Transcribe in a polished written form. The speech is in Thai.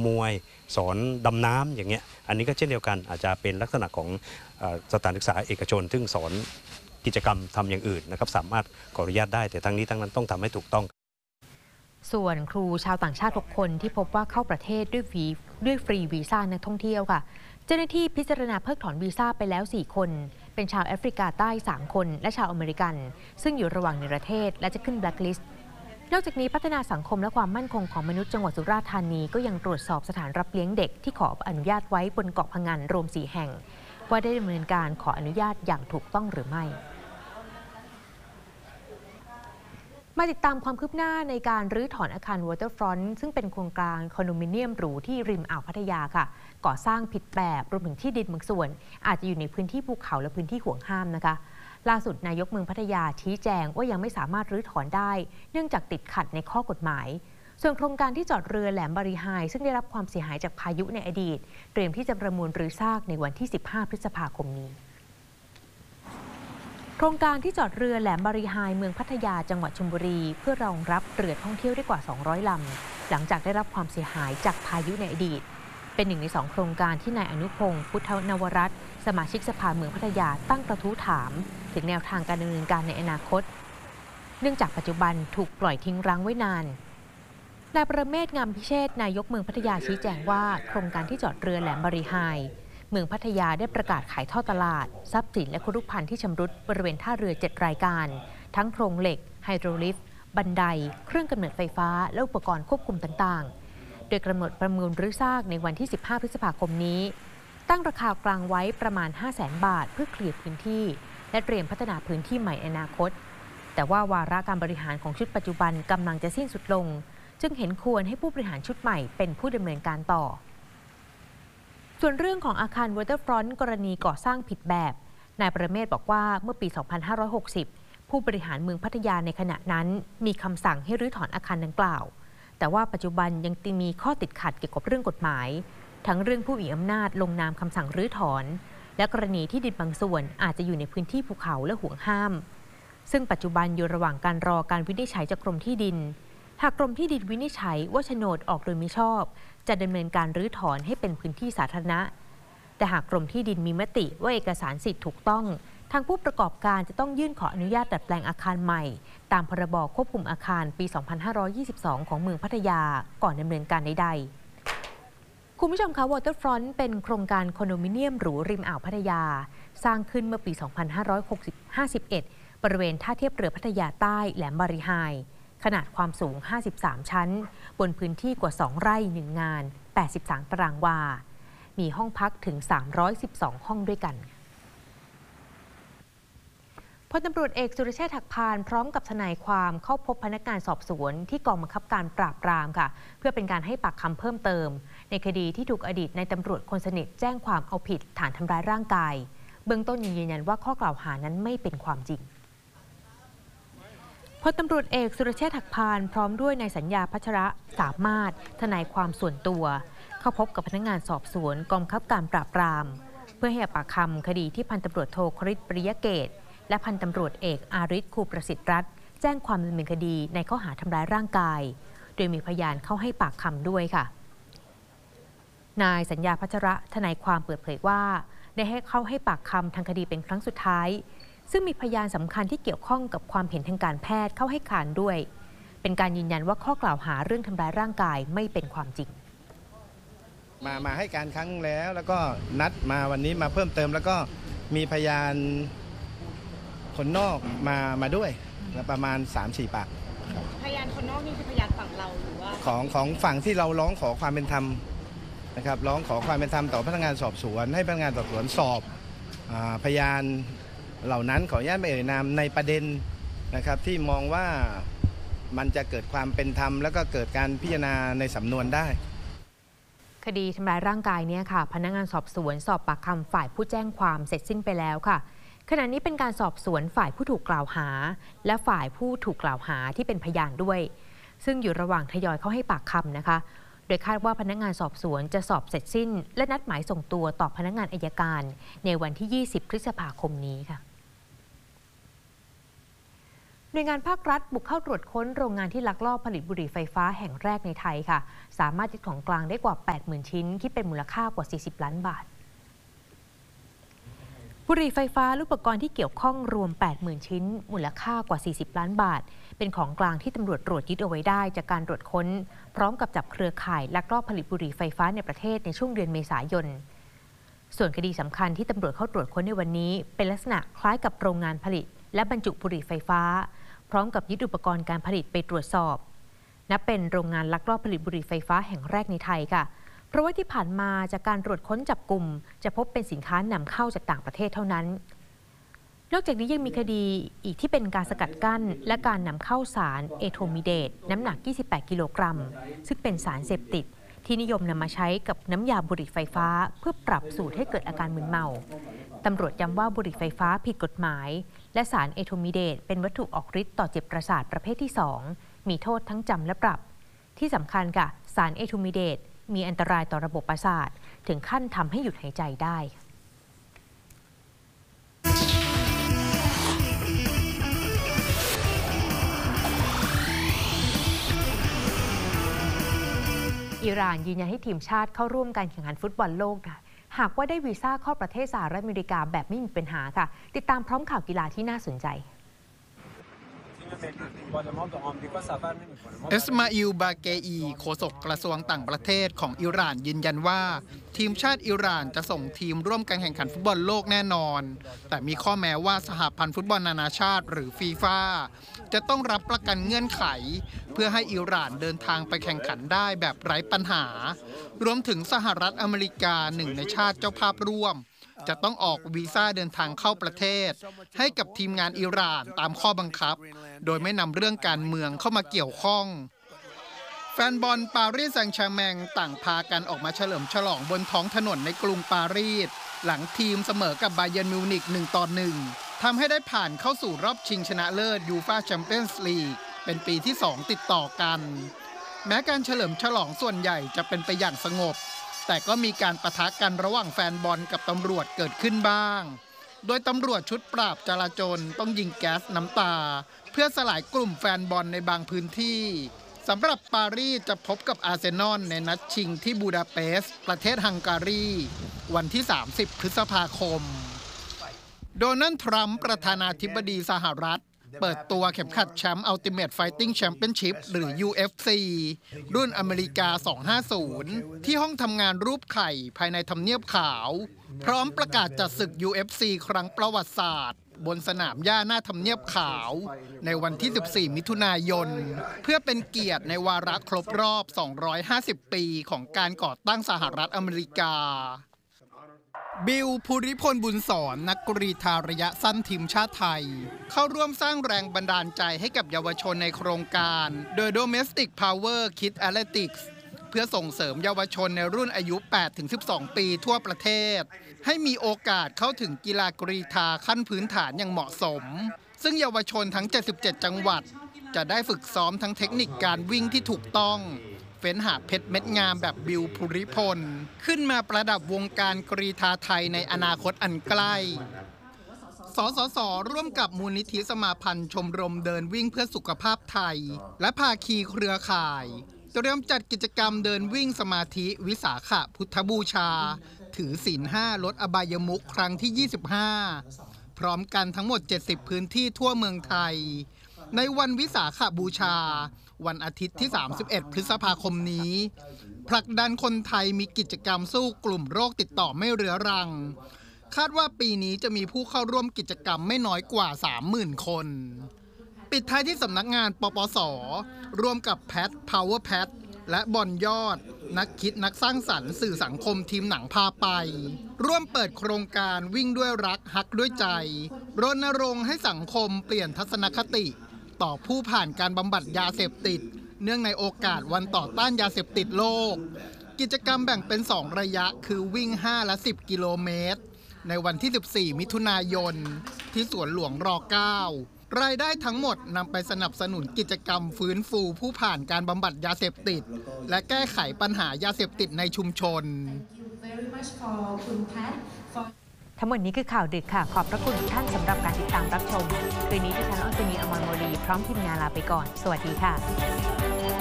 มวยสอนดำน้ำอย่างเงี้ยอันนี้ก็เช่นเดียวกันอาจจะเป็นลักษณะของสถานศึกษาเอกชนซึ่งสอนกิจกรรมทำอย่างอื่นนะครับสามารถขออนุญาตได้แต่ทั้งนี้ทั้งนั้นต้องทำให้ถูกต้องส่วนครูชาวต่างชาติ6 คนที่พบว่าเข้าประเทศด้วยฟรีวีซ่านักท่องเที่ยวค่ะเจ้าหน้าที่พิจารณาเพิกถอนวีซ่าไปแล้ว4 คนเป็นชาวแอฟริกาใต้3 คนและชาวอเมริกันซึ่งอยู่ระหว่างในประเทศและจะขึ้นแบล็คลิสต์นอกจากนี้พัฒนาสังคมและความมั่นคงของมนุษย์จังหวัดสุราษฎร์ธานีก็ยังตรวจสอบสถานรับเลี้ยงเด็กที่ขออนุญาตไว้บนเกาะพะงันรวม4 แห่งว่าได้ดำเนินการขออนุญาตอย่างถูกต้องหรือไม่มาติดตามความคืบหน้าในการรื้อถอนอาคาร Waterfront ซึ่งเป็นโครงการคอนโดมิเนียมหรูที่ริมอ่าวพัทยาค่ะก่อสร้างผิดแบบรวมถึงที่ดินบางส่วนอาจจะอยู่ในพื้นที่ภูเขาและพื้นที่ห่วงห้ามนะคะล่าสุดนายกเมืองพัทยาชี้แจงว่ายังไม่สามารถรื้อถอนได้เนื่องจากติดขัดในข้อกฎหมายส่วนโครงการที่จอดเรือแหลมบารีไฮซึ่งได้รับความเสียหายจากพายุในอดีตเตรียมที่จะประมูลรื้อซากในวันที่15 พฤษภาคมนี้โครงการที่จอดเรือแหลมบารีไฮเมืองพัทยาจังหวัดชลบุรีเพื่อรองรับเรือท่องเที่ยวได้กว่า200 ลำหลังจากได้รับความเสียหายจากพายุในอดีตเป็น1 ใน 2โครงการที่นายอนุพงศ์พุทธนวรัตน์สมาชิกสภาเมืองพัทยาตั้งกระทู้ถามถึงแนวทางการดำเนินการในอนาคตเนื่องจากปัจจุบันถูกปล่อยทิ้งร้างไว้นานนายประเมศ งามพิเชษฐ์นายกเมืองพัทยาชี้แจงว่าโครงการที่จอดเรือแหลมบารีไฮเมืองพัทยาได้ประกาศขายทอดตลาดทรัพย์สินและครุภัณฑ์ที่ชำรุดบริเวณท่าเรือ7 รายการทั้งโครงเหล็กไฮโดรลิฟต์บันไดเครื่องกำเนิดไฟฟ้าและอุปกรณ์ควบคุมต่างๆโดยกำหนดประมูลรื้อซากในวันที่15 พฤษภาคมนี้ตั้งราคากลางไว้ประมาณ 500,000 บาทเพื่อเคลียร์พื้นที่และเตรียมพัฒนาพื้นที่ใหม่ในอนาคตแต่ว่าวาระการบริหารของชุดปัจจุบันกำลังจะสิ้นสุดลงจึงเห็นควรให้ผู้บริหารชุดใหม่เป็นผู้ดำเนินการต่อส่วนเรื่องของอาคาร Waterfront กรณีก่อสร้างผิดแบบนายประเมศบอกว่าเมื่อปี 2560 ผู้บริหารเมืองพัทยาในขณะนั้นมีคำสั่งให้รื้อถอนอาคารดังกล่าวแต่ว่าปัจจุบันยังมีข้อติดขัดเกี่ยวกับเรื่องกฎหมายทั้งเรื่องผู้มีอำนาจลงนามคำสั่งรื้อถอนและกรณีที่ดินบางส่วนอาจจะอยู่ในพื้นที่ภูเขาและห่วงห้ามซึ่งปัจจุบันอยู่ระหว่างการรอการวินิจฉัยจากกรมที่ดินหากกรมที่ดินวินิจฉัยว่าโฉนดออกโดยมิชอบจะดำเนินการรื้อถอนให้เป็นพื้นที่สาธารณะแต่หากกรมที่ดินมีมติว่าเอกสารสิทธิ์ถูกต้องทางผู้ประกอบการจะต้องยื่นขออนุญาตดัดแปลงอาคารใหม่ตามพรบควบคุมอาคารปี 2522 ของเมืองพัทยาก่อนดำเนินการใดๆคุณผู้ชมคะ Waterfront เป็นโครงการคอนโดมิเนียมหรูริมอ่าวพัทยาสร้างขึ้นเมื่อปี 2551 บริเวณท่าเทียบเรือพัทยาใต้แหลมบารีไฮขนาดความสูง 53 ชั้นบนพื้นที่กว่า 2 ไร่ 1 งาน 83 ตารางวามีห้องพักถึง 312 ห้องด้วยกันพลตำรวจเอกสุรเชษฐ์ หักพานพร้อมกับทนายความเข้าพบพนักงานสอบสวนที่กองบังคับการปราบปรามค่ะเพื่อเป็นการให้ปากคำเพิ่มเติมในคดีที่ถูกอดีตนายตำรวจคนสนิทแจ้งความเอาผิดฐานทำร้ายร่างกายเบื้องต้นยืนยันว่าข้อกล่าวหานั้นไม่เป็นความจริงพลตำรวจเอกสุรเชษฐ์ หักพานพร้อมด้วยนายสัญญาพัชระสามารถทนายความส่วนตัวเข้าพบกับพนักงานสอบสวนกองบังคับการปราบปรามเพื่อให้ปากคำคดีที่พันตำรวจโทคริส ปริยเกตและพันตำรวจเอกอาริศ ครูประสิทธิ์รัตน์แจ้งความดำเนินคดีในข้อหาทำร้ายร่างกายโดยมีพยานเข้าให้ปากคำด้วยค่ะนายสัญญาพัชระทนายความเปิดเผยว่าได้ให้เข้าให้ปากคำทางคดีเป็นครั้งสุดท้ายซึ่งมีพยานสำคัญที่เกี่ยวข้องกับความเห็นทางการแพทย์เข้าให้การด้วยเป็นการยืนยันว่าข้อกล่าวหาเรื่องทำร้ายร่างกายไม่เป็นความจริงมาให้การครั้งแล้วก็นัดมาวันนี้มาเพิ่มเติมแล้วก็มีพยานคนนอกมาด้วยประมาณ 3-4 ปากพยานคนนอกนี่คือพยานฝั่งเราหรือว่าของฝั่งที่เราร้องขอความเป็นธรรมนะครับร้องขอความเป็นธรรมต่อพนักงานสอบสวนให้พนักงานสอบสวนสอบพยานเหล่านั้นขออนุญาตไม่เอ่ยนามในประเด็นนะครับที่มองว่ามันจะเกิดความเป็นธรรมแล้วก็เกิดการพิจารณาในสำนวนได้คดีทำร้ายร่างกายเนี่ยค่ะพนักงานสอบสวนสอบปากคำฝ่ายผู้แจ้งความเสร็จสิ้นไปแล้วค่ะขณะนี้เป็นการสอบสวนฝ่ายผู้ถูกกล่าวหาและฝ่ายผู้ถูกกล่าวหาที่เป็นพยานด้วยซึ่งอยู่ระหว่างทยอยเข้าให้ปากคำนะคะโดยคาดว่าพนักงานสอบสวนจะสอบเสร็จสิ้นและนัดหมายส่งตัวต่อพนักงานอัยการในวันที่ 20 พฤษภาคมนี้ค่ะหน่วยงานภาครัฐบุกเข้าตรวจค้นโรงงานที่ลักลอบผลิตบุหรี่ไฟฟ้าแห่งแรกในไทยค่ะสามารถยึดของกลางได้กว่า 80,000 ชิ้นคิดเป็นมูลค่ากว่า40 ล้านบาทบุหรี่ไฟฟ้าและอุปกรณ์ที่เกี่ยวข้องรวม 80,000 ชิ้นมูลค่ากว่า40 ล้านบาทเป็นของกลางที่ตำรวจตรวจยึดเอาไว้ได้จากการตรวจค้นพร้อมกับจับเครือข่ายลักลอบผลิตบุหรี่ไฟฟ้าในประเทศในช่วงเดือนเมษายนส่วนคดีสำคัญที่ตำรวจเข้าตรวจค้นในวันนี้เป็นลักษณะคล้ายกับโรงงานผลิตและบรรจุบุหรี่ไฟฟ้าพร้อมกับยึดอุปกรณ์การผลิตไปตรวจสอบนับเป็นโรงงานลักลอบผลิตบุหรี่ไฟฟ้าแห่งแรกในไทยค่ะเพราะว่าที่ผ่านมาจากการตรวจค้นจับกลุ่มจะพบเป็นสินค้านำเข้าจากต่างประเทศเท่านั้นนอกจากนี้ยังมีคดีอีกที่เป็นการสกัดกั้นและการนำเข้าสารเอโทมิเดตน้ำหนัก28 กิโลกรัมซึ่งเป็นสารเสพติดที่นิยมนำมาใช้กับน้ำยาบุหรี่ไฟฟ้าเพื่อปรับสูตรให้เกิดอาการมึนเมาตำรวจย้ำว่าบุหรี่ไฟฟ้าผิดกฎหมายและสารเอโทมิเดตเป็นวัตถุออกฤทธิ์ต่อจิตประสาทประเภทที่ 2มีโทษทั้งจำและปรับที่สำคัญค่ะสารเอโทมิเดตมีอันตรายต่อระบบประสาทถึงขั้นทำให้หยุดหายใจได้อิหร่านยืนยันให้ทีมชาติเข้าร่วมการแข่งขันฟุตบอลโลกนะหากว่าได้วีซ่าเข้าประเทศสหรัฐอเมริกาแบบไม่มีปัญหาค่ะติดตามพร้อมข่าวกีฬาที่น่าสนใจเอสมาอิล บาเกอีโฆษกกระทรวงต่างประเทศของอิหร่านยืนยันว่าทีมชาติอิหร่านจะส่งทีมร่วมการแข่งขันฟุตบอลโลกแน่นอนแต่มีข้อแม้ว่าสหพันธ์ฟุตบอลนานาชาติหรือฟีฟ่าจะต้องรับประกันเงื่อนไขเพื่อให้อิหร่านเดินทางไปแข่งขันได้แบบไร้ปัญหารวมถึงสหรัฐอเมริกาหนึ่งในชาติเจ้าภาพร่วมจะต้องออกวีซ่าเดินทางเข้าประเทศให้กับทีมงานอิหร่านตามข้อบังคับโดยไม่นำเรื่องการเมืองเข้ามาเกี่ยวข้องแฟนบอลปารีสแซงต์แชร์แมงต่างพากันออกมาเฉลิมฉลองบนท้องถนนในกรุงปารีสหลังทีมเสมอกับบาเยิร์นมิวนิก1-1ทำให้ได้ผ่านเข้าสู่รอบชิงชนะเลิศยูฟ่าแชมเปี้ยนส์ลีกเป็นปีที่2ติดต่อกันแม้การเฉลิมฉลองส่วนใหญ่จะเป็นไปอย่างสงบแต่ก็มีการปะทะกันระหว่างแฟนบอลกับตำรวจเกิดขึ้นบ้างโดยตำรวจชุดปราบจราจรต้องยิงแก๊สน้ำตาเพื่อสลายกลุ่มแฟนบอลในบางพื้นที่สำหรับปารีสจะพบกับอาร์เซนอลในนัดชิงที่บูดาเปสต์ประเทศฮังการีวันที่30 พฤษภาคมโดนัลด์ทรัมป์ประธานาธิบดีสหรัฐเปิดตัวเข็มขัดแชมป์ Ultimate Fighting Championship หรือ UFC รุ่นอเมริกา250ที่ห้องทำงานรูปไข่ภายในทำเนียบขาวพร้อมประกาศจัดศึก UFC ครั้งประวัติศาสตร์บนสนามหญ้าหน้าทำเนียบขาวในวันที่ 14 มิถุนายนเพื่อเป็นเกียรติในวาระครบรอบ 250 ปีของการก่อตั้งสหรัฐอเมริกาบิล ภูริพล บุญสอนนักกรีฑาระยะสั้นทีมชาติไทยเข้าร่วมสร้างแรงบันดาลใจให้กับเยาวชนในโครงการโดย Domestic Power Kids Athletics เพื่อส่งเสริมเยาวชนในรุ่นอายุ 8-12 ปีทั่วประเทศให้มีโอกาสเข้าถึงกีฬากรีฑาขั้นพื้นฐานอย่างเหมาะสมซึ่งเยาวชนทั้ง 77 จังหวัดจะได้ฝึกซ้อมทั้งเทคนิคการวิ่งที่ถูกต้องเฟ้นหาเพชรเม็ดงามแบบบิล ภูริพลขึ้นมาประดับวงการกรีฑาไทยในอนาคตอันใกล้สสส.ร่วมกับมูลนิธิสมาพันธ์ชมรมเดินวิ่งเพื่อสุขภาพไทยและภาคีเครือข่ายเตรียมจัดกิจกรรมเดินวิ่งสมาธิวิสาขพุทธบูชาถือศีล 5 ลดอบายมุขครั้งที่ 25พร้อมกันทั้งหมด 70 พื้นที่ทั่วเมืองไทยในวันวิสาขบูชาวันอาทิตย์ที่ 31 พฤษภาคมนี้ผลักดันคนไทยมีกิจกรรมสู้กลุ่มโรคติดต่อไม่เรื้อรังคาดว่าปีนี้จะมีผู้เข้าร่วมกิจกรรมไม่น้อยกว่า 30,000 คนปิดท้ายที่สำนักงานปปส.ร่วมกับแพท พาวเวอร์แพทและบอลยอดนักคิดนักสร้างสรรค์สื่อสังคมทีมหนังพาไปร่วมเปิดโครงการวิ่งด้วยรักฮักด้วยใจรณรงค์ให้สังคมเปลี่ยนทัศนคติต่อผู้ผ่านการบำบัดยาเสพติดเนื่องในโอกาสวันต่อต้านยาเสพติดโลกกิจกรรมแบ่งเป็น2ระยะคือวิ่ง5และ10กิโลเมตรในวันที่ 14 มิถุนายนที่สวนหลวงร9รายได้ทั้งหมดนำไปสนับสนุนกิจกรรมฟื้นฟูผู้ผ่านการบำบัดยาเสพติดและแก้ไขปัญหายาเสพติดในชุมชนทั้งหมดนี้คือข่าวดึกค่ะขอบพระคุณทุกท่านสำหรับการติดตามรับชมคืนนี้ดิฉันออนตนีอมรโมลีพร้อมทีมงานลาไปก่อนสวัสดีค่ะ